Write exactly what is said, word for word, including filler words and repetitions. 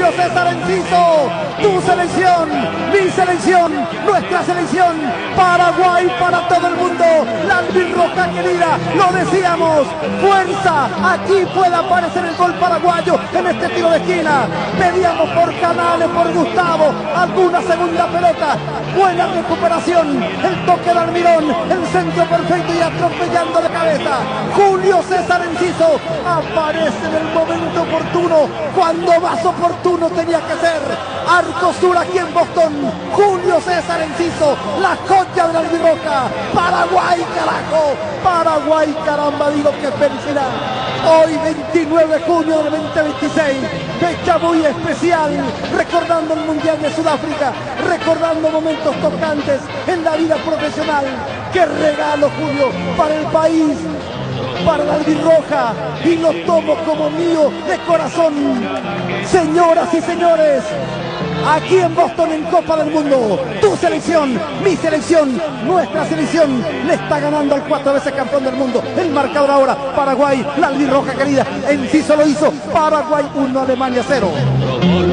Julio César Enciso, tu selección, mi selección, nuestra selección, Paraguay para todo el mundo, la albirroja querida, lo decíamos, fuerza, aquí puede aparecer el gol paraguayo en este tiro de esquina, pedíamos por Canales, por Gustavo, alguna segunda pelota, buena recuperación, el toque de Almirón, el centro perfecto y atropellando de cabeza, Julio César Enciso aparece en el momento oportuno, cuando más oportuno tenía que ser, arco sur aquí en Boston, Julio César Enciso, la joya de la albirroja, Paraguay carajo, Paraguay caramba, digo qué felicidad, hoy veintinueve de junio del veinte veintiséis, fecha muy especial, recordando el Mundial de Sudáfrica, recordando momentos tocantes en la vida profesional, qué regalo Julio para el país, para la albirroja, y lo tomo como mío de corazón. Señoras y señores, aquí en Boston en Copa del Mundo, tu selección, mi selección, nuestra selección le está ganando al cuatro veces campeón del mundo. El marcador ahora, Paraguay, la albirroja querida, Enciso lo hizo, Paraguay uno, Alemania cero.